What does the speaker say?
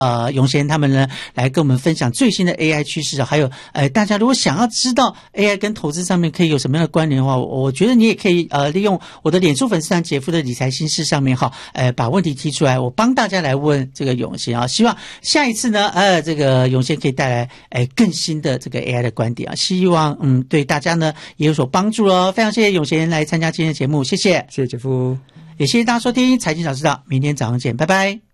永贤他们呢来跟我们分享最新的 AI 趋势，还有大家如果想要知道 AI 跟投资上面可以有什么样的关联的话，我觉得你也可以利用我的脸书粉丝团杰夫的理财心事上面把问题提出来，我帮大家来问这个永贤希望下一次呢这个永贤可以带来更新的这个 AI 的观点希望对大家呢也有所帮助哦。非常谢谢永贤来参加今天的节目，谢谢谢谢杰夫， 也谢谢大家收听财经早知道，明天早上见，拜拜。